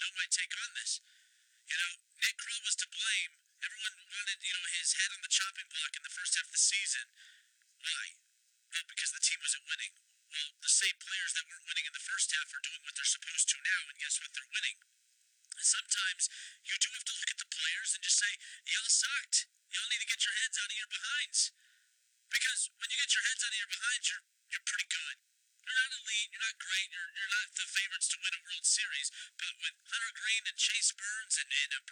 know my take on this. Nick Kroll was to blame. Everyone wanted, his head on the chopping block in the first half of the season. Why? Well, because the team wasn't winning. Well, the same players that weren't winning in the first half are doing what they're supposed to now, and guess what? They're winning. Sometimes you do have to look at the players and just say, y'all sucked. Y'all need to get your heads out of your behinds. Because when you get your heads out of your behinds, you're pretty good. You're not elite, you're not great, you're not the favorites to win a World Series. But with Hunter Green and Chase Burns and